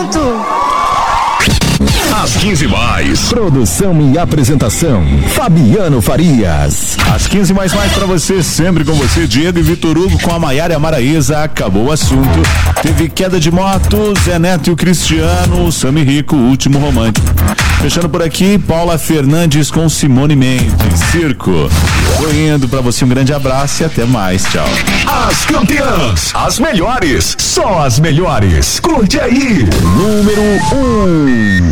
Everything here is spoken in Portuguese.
assunto. Às 15 mais. Produção e apresentação, Fabiano Farias. Às 15 mais pra você, sempre com você, Diego e Vitor Hugo com a Maiara e a Maraísa. Acabou o assunto. Teve queda de moto, Zé Neto e o Cristiano, Sami Rico, o último romântico. Fechando por aqui, Paula Fernandes com Simone Mendes, Circo. Tô indo pra você, um grande abraço e até mais, tchau. As campeãs, as melhores, só as melhores. Curte aí. Número 1.